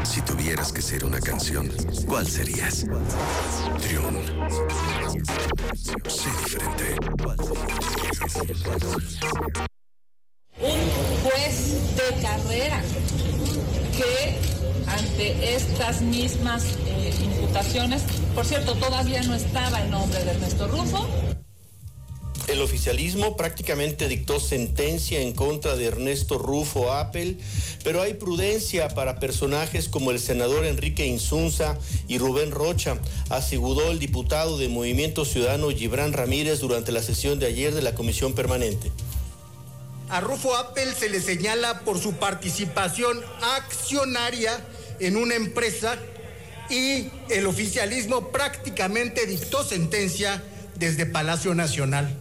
Si tuvieras que ser una canción, ¿cuál serías? Trión. Sé diferente. Un juez de carrera que ante estas mismas imputaciones, por cierto, todavía no estaba el nombre de Ernesto Rufo. El oficialismo prácticamente dictó sentencia en contra de Ernesto Rufo Appel, pero hay prudencia para personajes como el senador Enrique Insunza y Rubén Rocha, aseguró el diputado de Movimiento Ciudadano Gibran Ramírez durante la sesión de ayer de la Comisión Permanente. A Rufo Appel se le señala por su participación accionaria en una empresa y el oficialismo prácticamente dictó sentencia desde Palacio Nacional.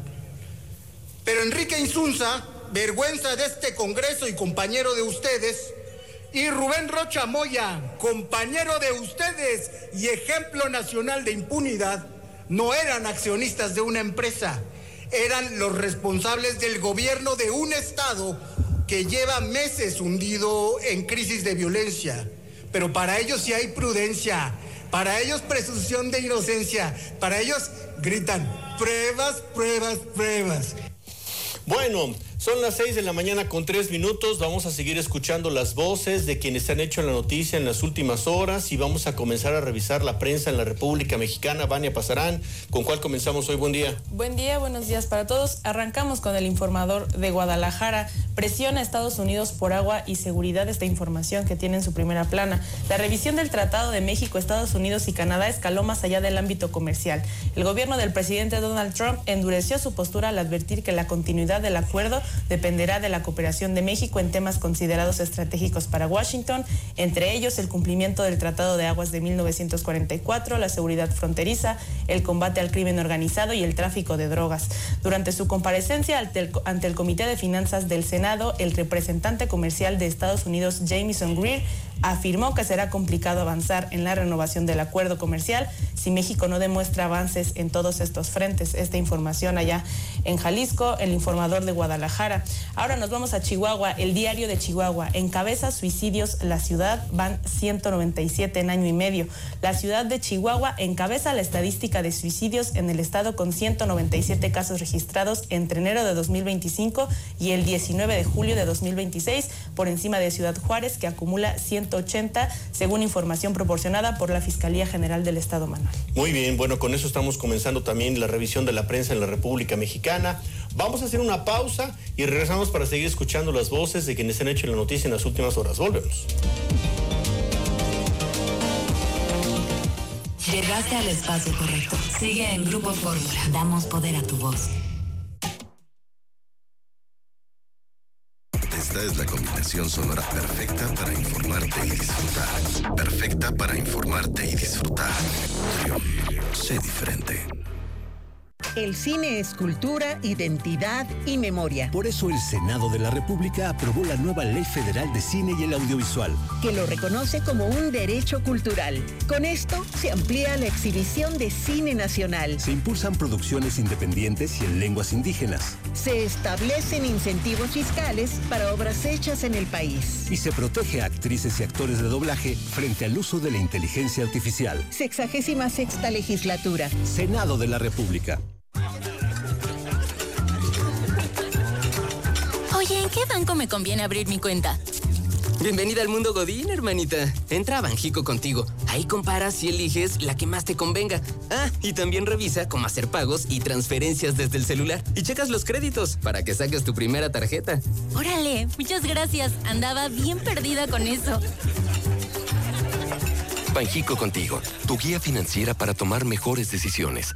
Pero Enrique Insunza, vergüenza de este Congreso y compañero de ustedes, y Rubén Rocha Moya, compañero de ustedes y ejemplo nacional de impunidad, no eran accionistas de una empresa, eran los responsables del gobierno de un estado que lleva meses hundido en crisis de violencia. Pero para ellos sí hay prudencia, para ellos presunción de inocencia, para ellos gritan pruebas, pruebas, pruebas. Bueno, son las 6 de la mañana con 3 minutos. Vamos a seguir escuchando las voces de quienes han hecho la noticia en las últimas horas y vamos a comenzar a revisar la prensa en la República Mexicana. Vania Pasarán, ¿con cuál comenzamos hoy? Buen día. Buen día, buenos días para todos. Arrancamos con el Informador de Guadalajara. Presiona a Estados Unidos por agua y seguridad. Esta información que tiene en su primera plana. La revisión del Tratado de México, Estados Unidos y Canadá escaló más allá del ámbito comercial. El gobierno del presidente Donald Trump endureció su postura al advertir que la continuidad del acuerdo dependerá de la cooperación de México en temas considerados estratégicos para Washington, entre ellos el cumplimiento del Tratado de Aguas de 1944, la seguridad fronteriza, el combate al crimen organizado y el tráfico de drogas. Durante su comparecencia ante el Comité de Finanzas del Senado, el representante comercial de Estados Unidos, Jamieson Greer, afirmó que será complicado avanzar en la renovación del acuerdo comercial si México no demuestra avances en todos estos frentes. Esta información allá en Jalisco, el Informador de Guadalajara. Ahora nos vamos a Chihuahua, el Diario de Chihuahua. Encabeza suicidios la ciudad, van 197 en año y medio. La ciudad de Chihuahua encabeza la estadística de suicidios en el estado con 197 casos registrados entre enero de 2025 y el 19 de julio de 2026, por encima de Ciudad Juárez, que acumula 180, según información proporcionada por la Fiscalía General del Estado, Manuel. Muy bien, bueno, con eso estamos comenzando también la revisión de la prensa en la República Mexicana. Vamos a hacer una pausa y regresamos para seguir escuchando las voces de quienes han hecho la noticia en las últimas horas. Volvemos. Llegaste al espacio correcto. Sigue en Grupo Fórmula. Damos poder a tu voz. Esta es la combinación sonora perfecta para informarte y disfrutar. Perfecta para informarte y disfrutar. Trión, sé diferente. El cine es cultura, identidad y memoria. Por eso el Senado de la República aprobó la nueva Ley Federal de Cine y el Audiovisual, que lo reconoce como un derecho cultural. Con esto se amplía la exhibición de cine nacional. Se impulsan producciones independientes y en lenguas indígenas. Se establecen incentivos fiscales para obras hechas en el país. Y se protege a actrices y actores de doblaje frente al uso de la inteligencia artificial. 66ª legislatura. Senado de la República. Oye, ¿en qué banco me conviene abrir mi cuenta? Bienvenida al mundo Godín, hermanita. Entra a Banjico contigo. Ahí comparas y eliges la que más te convenga. Ah, y también revisa cómo hacer pagos y transferencias desde el celular. Y checas los créditos para que saques tu primera tarjeta. Órale, muchas gracias. Andaba bien perdida con eso. Banjico contigo, tu guía financiera para tomar mejores decisiones.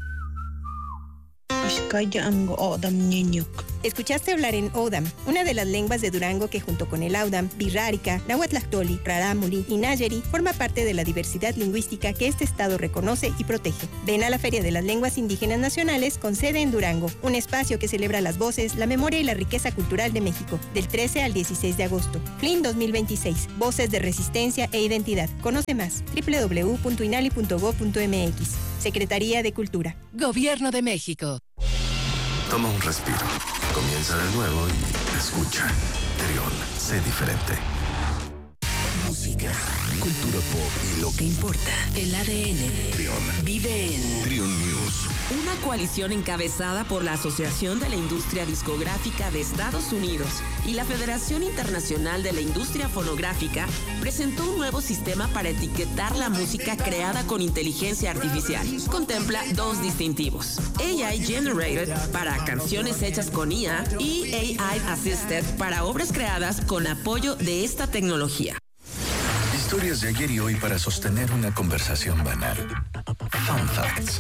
Escuchaste hablar en Odam, una de las lenguas de Durango que junto con el Audam, Birrárica, Nahuatlactoli, Rarámuri y Nayeri forma parte de la diversidad lingüística que este estado reconoce y protege. Ven a la Feria de las Lenguas Indígenas Nacionales con sede en Durango, un espacio que celebra las voces, la memoria y la riqueza cultural de México, del 13 al 16 de agosto. FLIN 2026, Voces de Resistencia e Identidad. Conoce más, www.inali.gov.mx. Secretaría de Cultura. Gobierno de México. Toma un respiro, comienza de nuevo y escucha. Trión, sé diferente. música, cultura pop y lo que importa. El ADN Trión. vive en Trión News. Una coalición encabezada por la Asociación de la Industria Discográfica de Estados Unidos y la Federación Internacional de la Industria Fonográfica presentó un nuevo sistema para etiquetar la música creada con inteligencia artificial. Contempla 2 distintivos: AI Generated para canciones hechas con IA y AI Assisted para obras creadas con apoyo de esta tecnología. Historias de ayer y hoy para sostener una conversación banal. Fun Facts.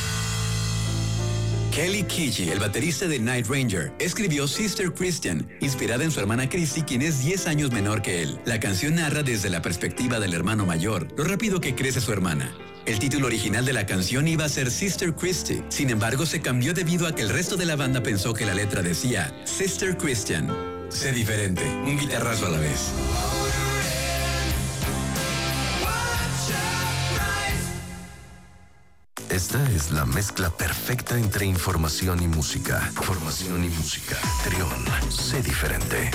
Kelly Keegy, el baterista de Night Ranger, escribió Sister Christian, inspirada en su hermana Chrissy, quien es 10 años menor que él. La canción narra desde la perspectiva del hermano mayor, lo rápido que crece su hermana. El título original de la canción iba a ser Sister Christy, sin embargo se cambió debido a que el resto de la banda pensó que la letra decía Sister Christian. Sé diferente, un guitarrazo a la vez. Esta es la mezcla perfecta entre información y música. Información y música. Trión. Sé diferente.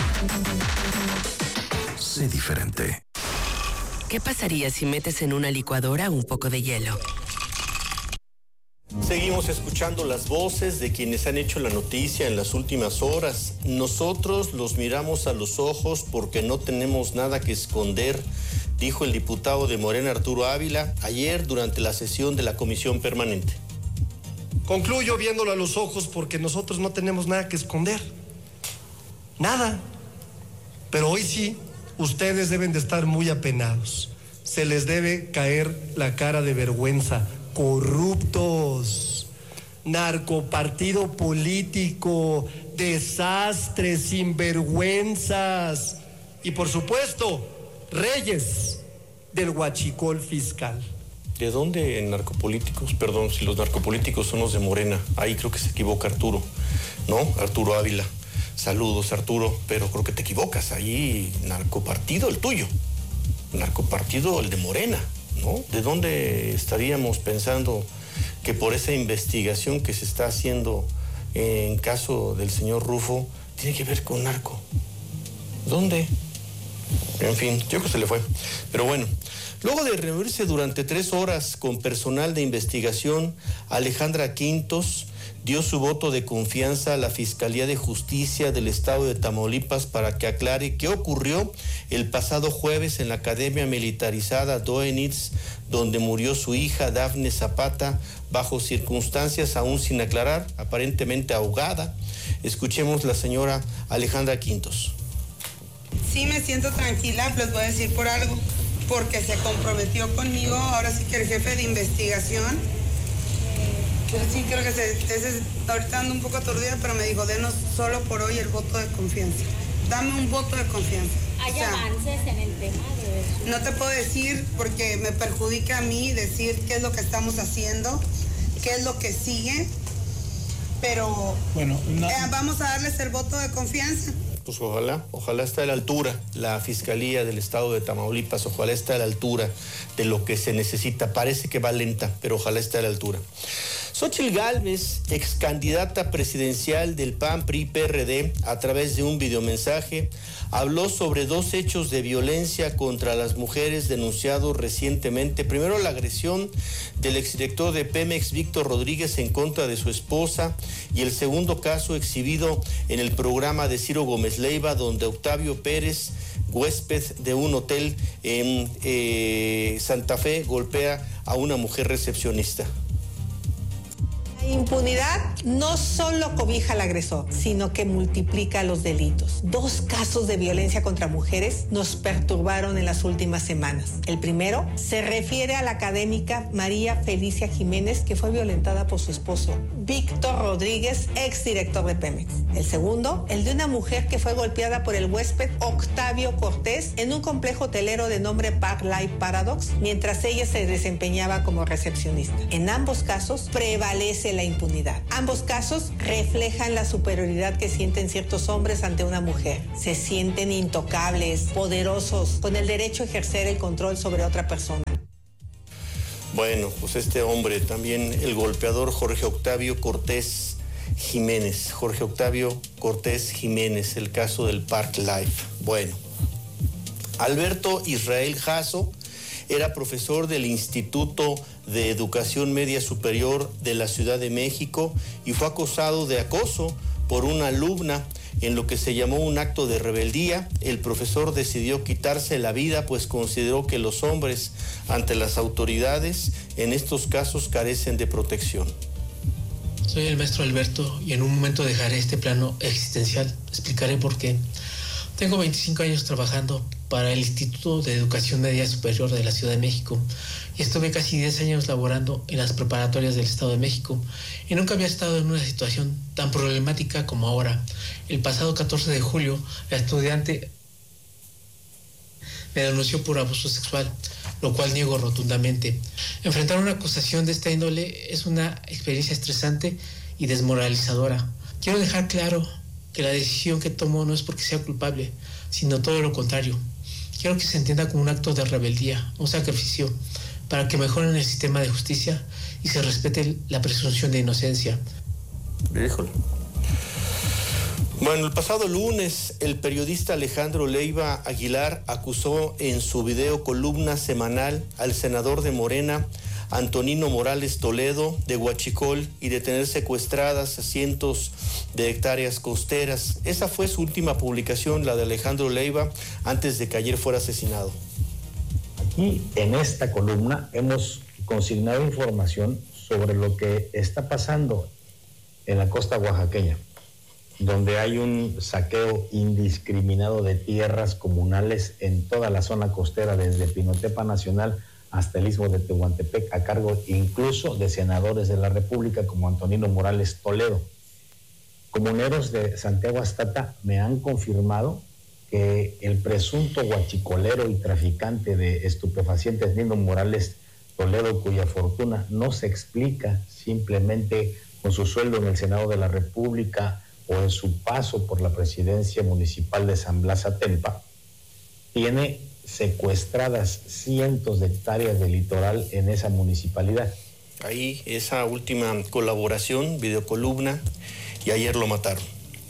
Sé diferente. ¿Qué pasaría si metes en una licuadora un poco de hielo? Seguimos escuchando las voces de quienes han hecho la noticia en las últimas horas. Nosotros los miramos a los ojos porque no tenemos nada que esconder, dijo el diputado de Morena, Arturo Ávila, ayer durante la sesión de la Comisión Permanente. Concluyo viéndolo a los ojos porque nosotros no tenemos nada que esconder. Nada. Pero hoy sí, ustedes deben de estar muy apenados. Se les debe caer la cara de vergüenza. Corruptos, narcopartido político, desastres, sinvergüenzas y por supuesto, reyes del huachicol fiscal. ¿De dónde narcopolíticos? Perdón, si los narcopolíticos son los de Morena. Ahí creo que se equivoca Arturo, ¿no? Arturo Ávila. Saludos, Arturo, pero creo que te equivocas. Ahí narcopartido el tuyo, narcopartido el de Morena, ¿no? ¿De dónde estaríamos pensando que por esa investigación que se está haciendo en caso del señor Rufo tiene que ver con narco? ¿Dónde? En fin, yo creo que se le fue. Pero bueno, luego de reunirse durante 3 horas con personal de investigación, Alejandra Quintos dio su voto de confianza a la Fiscalía de Justicia del Estado de Tamaulipas para que aclare qué ocurrió el pasado jueves en la Academia Militarizada Doenitz, donde murió su hija Dafne Zapata bajo circunstancias aún sin aclarar, aparentemente ahogada. Escuchemos la señora Alejandra Quintos. Sí, me siento tranquila, les voy a decir por algo, porque se comprometió conmigo, ahora sí que el jefe de investigación. Yo sí creo que ahorita ando un poco aturdida, pero me dijo, denos solo por hoy el voto de confianza. Dame un voto de confianza. ¿Hay avances en el tema de eso? No te puedo decir porque me perjudica a mí decir qué es lo que estamos haciendo, qué es lo que sigue, pero bueno, vamos a darles el voto de confianza. Pues ojalá esté a la altura la Fiscalía del Estado de Tamaulipas, ojalá esté a la altura de lo que se necesita. Parece que va lenta, pero ojalá esté a la altura. Xóchitl Gálvez, ex candidata presidencial del PAN, PRI, PRD, a través de un videomensaje, habló sobre 2 hechos de violencia contra las mujeres denunciados recientemente. Primero, la agresión del exdirector de Pemex, Víctor Rodríguez, en contra de su esposa, y el segundo caso exhibido en el programa de Ciro Gómez Leiva, donde Octavio Pérez, huésped de un hotel en Santa Fe, golpea a una mujer recepcionista. La impunidad no solo cobija al agresor, sino que multiplica los delitos. 2 casos de violencia contra mujeres nos perturbaron en las últimas semanas. El primero se refiere a la académica María Felicia Jiménez, que fue violentada por su esposo, Víctor Rodríguez, exdirector de Pemex. El segundo, el de una mujer que fue golpeada por el huésped Octavio Cortés en un complejo hotelero de nombre Park Life Paradox, mientras ella se desempeñaba como recepcionista. En ambos casos prevalece la impunidad. Ambos casos reflejan la superioridad que sienten ciertos hombres ante una mujer. Se sienten intocables, poderosos, con el derecho a ejercer el control sobre otra persona. Bueno, pues este hombre también, el golpeador Jorge Octavio Cortés Jiménez. Jorge Octavio Cortés Jiménez, el caso del Park Life. Bueno, Alberto Israel Jasso era profesor del Instituto de Educación Media Superior de la Ciudad de México y fue acusado de acoso por una alumna en lo que se llamó un acto de rebeldía. El profesor decidió quitarse la vida, pues consideró que los hombres ante las autoridades en estos casos carecen de protección. Soy el maestro Alberto y en un momento dejaré este plano existencial. Explicaré por qué. Tengo 25 años trabajando para el Instituto de Educación Media Superior de la Ciudad de México y estuve casi 10 años laborando en las preparatorias del Estado de México y nunca había estado en una situación tan problemática como ahora. El pasado 14 de julio, la estudiante me denunció por abuso sexual, lo cual niego rotundamente. Enfrentar una acusación de esta índole es una experiencia estresante y desmoralizadora. Quiero dejar claro que la decisión que tomo no es porque sea culpable, sino todo lo contrario. Quiero que se entienda como un acto de rebeldía, un sacrificio, para que mejoren el sistema de justicia y se respete la presunción de inocencia. Híjole. Bueno, el pasado lunes, el periodista Alejandro Leiva Aguilar acusó en su video columna semanal al senador de Morena, Antonino Morales Toledo, de Huachicol y de tener secuestradas cientos de hectáreas costeras. Esa fue su última publicación, la de Alejandro Leiva, antes de que ayer fuera asesinado. Aquí en esta columna hemos consignado información sobre lo que está pasando en la costa oaxaqueña, donde hay un saqueo indiscriminado de tierras comunales en toda la zona costera, desde Pinotepa Nacional hasta el istmo de Tehuantepec, a cargo incluso de senadores de la República como Antonino Morales Toledo. Comuneros de Santiago Astata me han confirmado que el presunto huachicolero y traficante de estupefacientes Nino Morales Toledo, cuya fortuna no se explica simplemente con su sueldo en el Senado de la República o en su paso por la presidencia municipal de San Blas Atempa, tiene secuestradas cientos de hectáreas de litoral en esa municipalidad. Ahí esa última colaboración, videocolumna, y ayer lo mataron.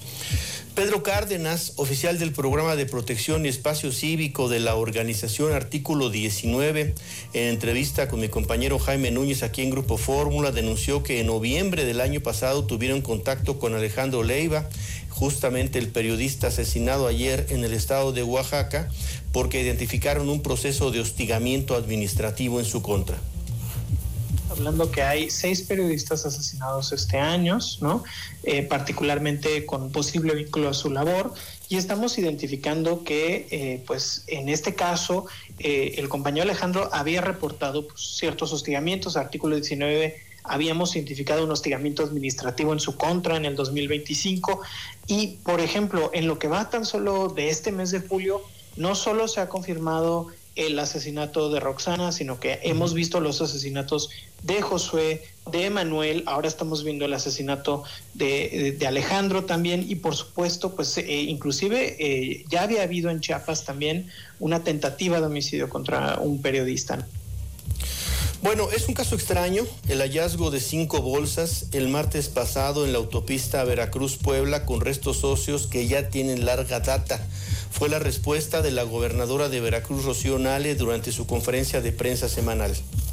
Pedro Cárdenas, oficial del Programa de Protección y Espacio Cívico de la organización Artículo 19, en entrevista con mi compañero Jaime Núñez aquí en Grupo Fórmula, denunció que en noviembre del año pasado tuvieron contacto con Alejandro Leiva, justamente el periodista asesinado ayer en el estado de Oaxaca, porque identificaron un proceso de hostigamiento administrativo en su contra. Hablando que hay 6 periodistas asesinados este año, ¿no? Particularmente con posible vínculo a su labor, y estamos identificando que, pues, en este caso, el compañero Alejandro había reportado pues, ciertos hostigamientos. Artículo 19, habíamos identificado un hostigamiento administrativo en su contra en el 2025, y, por ejemplo, en lo que va tan solo de este mes de julio, no solo se ha confirmado el asesinato de Roxana, sino que hemos visto los asesinatos de Josué, de Emanuel, ahora estamos viendo el asesinato de Alejandro también, y por supuesto, pues inclusive ya había habido en Chiapas también una tentativa de homicidio contra un periodista. Bueno, es un caso extraño, el hallazgo de 5 bolsas el martes pasado en la autopista Veracruz-Puebla con restos óseos que ya tienen larga data. Fue la respuesta de la gobernadora de Veracruz, Rocío Nale, durante su conferencia de prensa semanal.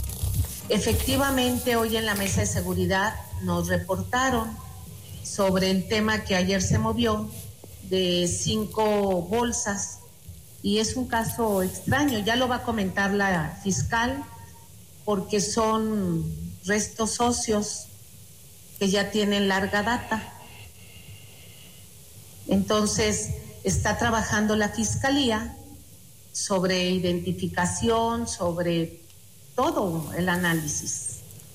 Efectivamente, hoy en la mesa de seguridad nos reportaron sobre el tema que ayer se movió de 5 bolsas, y es un caso extraño, ya lo va a comentar la fiscal, porque son restos óseos que ya tienen larga data. Entonces, está trabajando la fiscalía sobre identificación, sobre todo el análisis.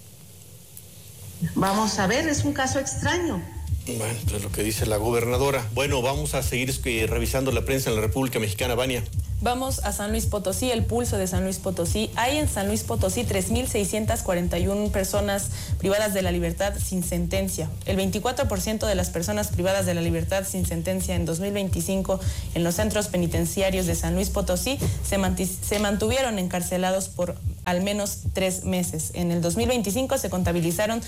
Vamos a ver, es un caso extraño. Bueno, pues lo que dice la gobernadora. Bueno, vamos a seguir revisando la prensa en la República Mexicana, Vania. Vamos a San Luis Potosí, el pulso de San Luis Potosí. Hay en San Luis Potosí 3.641 personas privadas de la libertad sin sentencia. El 24% de las personas privadas de la libertad sin sentencia en 2025 en los centros penitenciarios de San Luis Potosí se mantuvieron encarcelados por al menos 3 meses. En el 2025 se contabilizaron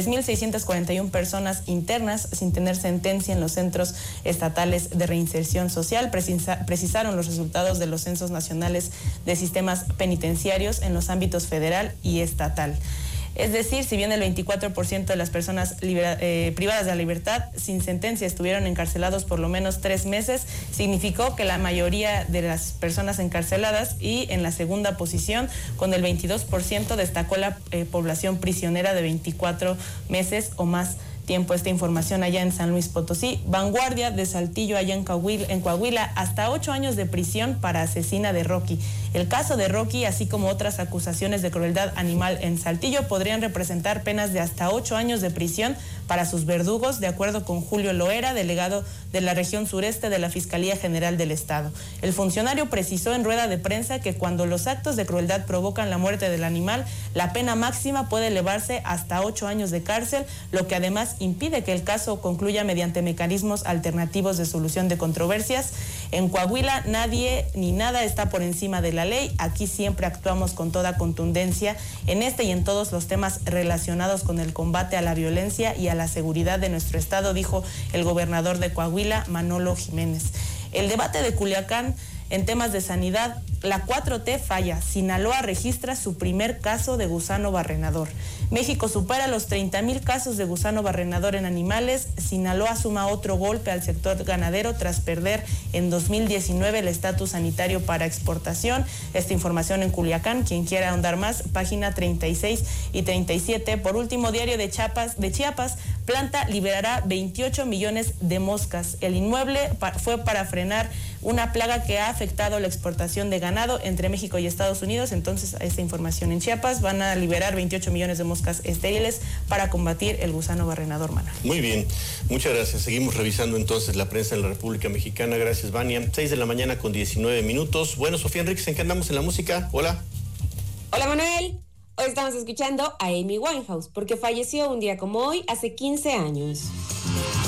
3.641 personas internas sin tener sentencia en los centros estatales de reinserción social, precisaron los resultados de los censos nacionales de sistemas penitenciarios en los ámbitos federal y estatal. Es decir, si bien el 24% de las personas privadas de la libertad sin sentencia estuvieron encarcelados por lo menos 3 meses, significó que la mayoría de las personas encarceladas, y en la segunda posición, con el 22%, destacó la población prisionera de 24 meses o más tiempo. Esta información allá en San Luis Potosí. Vanguardia de Saltillo, allá en Coahuila, hasta 8 años de prisión para asesina de Rocky. El caso de Rocky, así como otras acusaciones de crueldad animal en Saltillo, podrían representar penas de hasta 8 años de prisión para sus verdugos, de acuerdo con Julio Loera, delegado de la región sureste de la Fiscalía General del Estado. El funcionario precisó en rueda de prensa que cuando los actos de crueldad provocan la muerte del animal, la pena máxima puede elevarse hasta 8 años de cárcel, lo que además impide que el caso concluya mediante mecanismos alternativos de solución de controversias. En Coahuila nadie ni nada está por encima de la ley. Aquí siempre actuamos con toda contundencia en este y en todos los temas relacionados con el combate a la violencia y a la seguridad de nuestro estado, dijo el gobernador de Coahuila, Manolo Jiménez. El debate de Culiacán en temas de sanidad, la 4T falla. Sinaloa registra su primer caso de gusano barrenador. México supera los 30,000 casos de gusano barrenador en animales. Sinaloa suma otro golpe al sector ganadero tras perder en 2019 el estatus sanitario para exportación. Esta información en Culiacán, quien quiera ahondar más, página 36 y 37. Por último, Diario de Chiapas, planta liberará 28 millones de moscas. El inmueble fue para frenar una plaga que ha afectado la exportación de ganado entre México y Estados Unidos. Entonces, esta información en Chiapas, van a liberar 28 millones de moscas estériles para combatir el gusano barrenador, Manuel. Muy bien, muchas gracias. Seguimos revisando entonces la prensa en la República Mexicana. Gracias, Vania. 6 de la mañana con 19 minutos. Bueno, Sofía Enríquez, ¿en qué andamos en la música? Hola. Hola, Manuel. Hoy estamos escuchando a Amy Winehouse porque falleció un día como hoy hace 15 años.